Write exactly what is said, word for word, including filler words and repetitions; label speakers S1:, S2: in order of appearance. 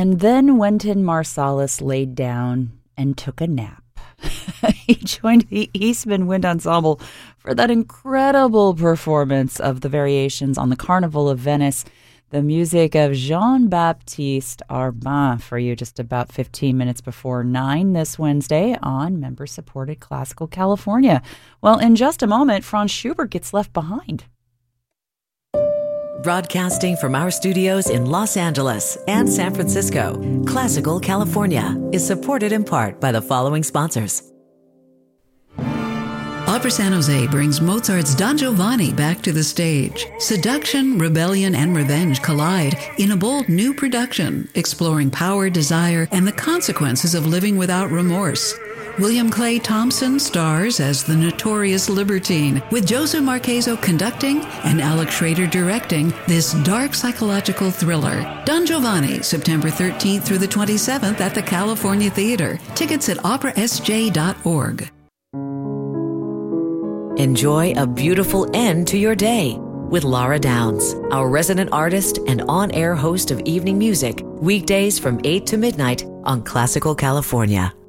S1: And then Wynton Marsalis laid down and took a nap. He joined the Eastman Wind Ensemble for that incredible performance of the variations on the Carnival of Venice, the music of Jean-Baptiste Arbin, for you just about fifteen minutes before nine this Wednesday on member-supported Classical California. Well, in just a moment, Franz Schubert gets left behind.
S2: Broadcasting from our studios in Los Angeles and San Francisco, Classical California is supported in part by the following sponsors.
S3: Opera San Jose brings Mozart's Don Giovanni back to the stage. Seduction, rebellion, and revenge collide in a bold new production, exploring power, desire, and the consequences of living without remorse. William Clay Thompson stars as the notorious libertine, with Joseph Marcheso conducting and Alex Schrader directing this dark psychological thriller. Don Giovanni, September thirteenth through the twenty-seventh at the California Theater. Tickets at opera s j dot org.
S2: Enjoy a beautiful end to your day with Laura Downs, our resident artist and on-air host of evening music, weekdays from eight to midnight on Classical California.